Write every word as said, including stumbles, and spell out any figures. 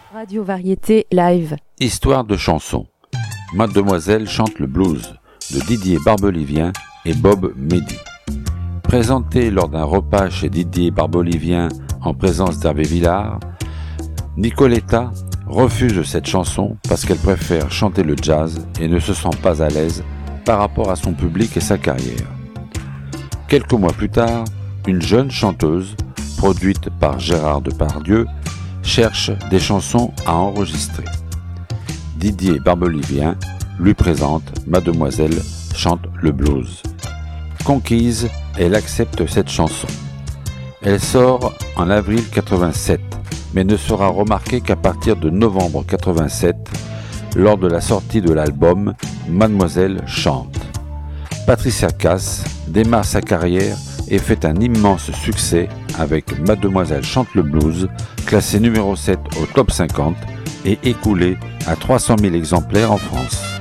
Radio Variété Live. Histoire de chanson. Mademoiselle chante le blues de Didier Barbelivien et Bob Mehdi. Présenté lors d'un repas chez Didier Barbelivien en présence d'Hervé Villard, Nicoletta refuse cette chanson parce qu'elle préfère chanter le jazz et ne se sent pas à l'aise par rapport à son public et sa carrière. Quelques mois plus tard, une jeune chanteuse, produite par Gérard Depardieu, cherche des chansons à enregistrer. Didier Barbelivien lui présente Mademoiselle chante le blues. Conquise, elle accepte cette chanson. Elle sort en avril quatre-vingt-sept, mais ne sera remarquée qu'à partir de novembre quatre-vingt-sept, lors de la sortie de l'album Mademoiselle chante. Patricia Cass démarre sa carrière et fait un immense succès avec Mademoiselle chante le blues, classé numéro sept au top cinquante et écoulé à trois cent mille exemplaires en France.